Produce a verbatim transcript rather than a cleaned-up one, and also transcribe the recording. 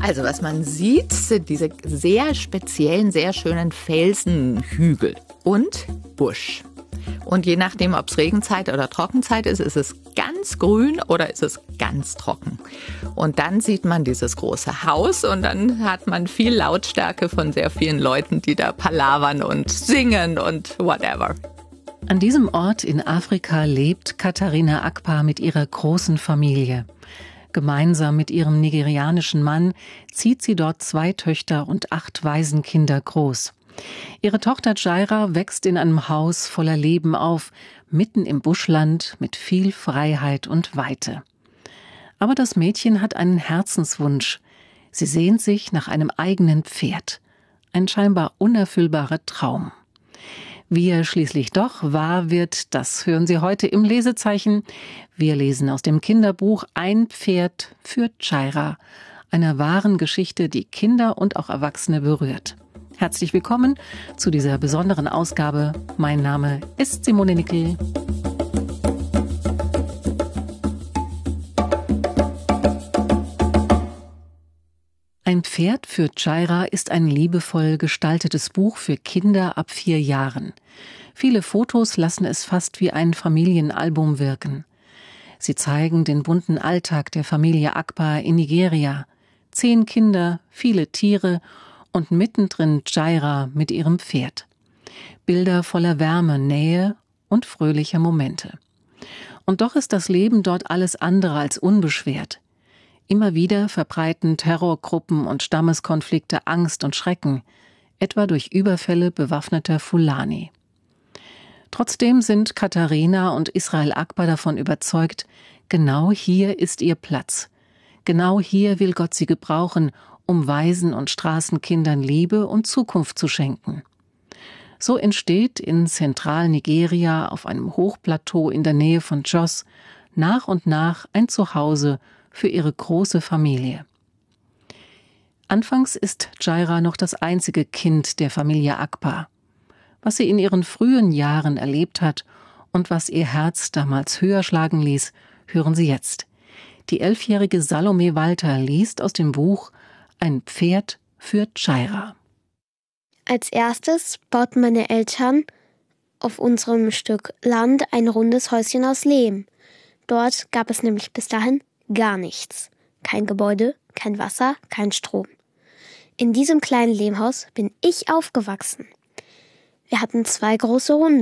Also was man sieht, sind diese sehr speziellen, sehr schönen Felsenhügel und Busch. Und je nachdem, ob es Regenzeit oder Trockenzeit ist, ist es ganz grün oder ist es ganz trocken. Und dann sieht man dieses große Haus und dann hat man viel Lautstärke von sehr vielen Leuten, die da palavern und singen und whatever. An diesem Ort in Afrika lebt Katharina Akpa mit ihrer großen Familie. Gemeinsam mit ihrem nigerianischen Mann zieht sie dort zwei Töchter und acht Waisenkinder groß. Ihre Tochter Jaira wächst in einem Haus voller Leben auf, mitten im Buschland mit viel Freiheit und Weite. Aber das Mädchen hat einen Herzenswunsch. Sie sehnt sich nach einem eigenen Pferd. Ein scheinbar unerfüllbarer Traum. Wie er schließlich doch wahr wird, das hören Sie heute im Lesezeichen. Wir lesen aus dem Kinderbuch Ein Pferd für Jaira, einer wahren Geschichte, die Kinder und auch Erwachsene berührt. Herzlich willkommen zu dieser besonderen Ausgabe. Mein Name ist Simone Nickel. Ein Pferd für Jaira ist ein liebevoll gestaltetes Buch für Kinder ab vier Jahren. Viele Fotos lassen es fast wie ein Familienalbum wirken. Sie zeigen den bunten Alltag der Familie Akpa in Nigeria. Zehn Kinder, viele Tiere und mittendrin Jaira mit ihrem Pferd. Bilder voller Wärme, Nähe und fröhlicher Momente. Und doch ist das Leben dort alles andere als unbeschwert. Immer wieder verbreiten Terrorgruppen und Stammeskonflikte Angst und Schrecken, etwa durch Überfälle bewaffneter Fulani. Trotzdem sind Katharina und Israel Akpa davon überzeugt, genau hier ist ihr Platz. Genau hier will Gott sie gebrauchen, um Waisen und Straßenkindern Liebe und Zukunft zu schenken. So entsteht in Zentralnigeria auf einem Hochplateau in der Nähe von Jos nach und nach ein Zuhause für ihre große Familie. Anfangs ist Jaira noch das einzige Kind der Familie Akpa. Was sie in ihren frühen Jahren erlebt hat und was ihr Herz damals höher schlagen ließ, hören Sie jetzt. Die elfjährige Salome Walter liest aus dem Buch Ein Pferd für Jaira. Als erstes bauten meine Eltern auf unserem Stück Land ein rundes Häuschen aus Lehm. Dort gab es nämlich bis dahin gar nichts. Kein Gebäude, kein Wasser, kein Strom. In diesem kleinen Lehmhaus bin ich aufgewachsen. Wir hatten zwei große Hunde.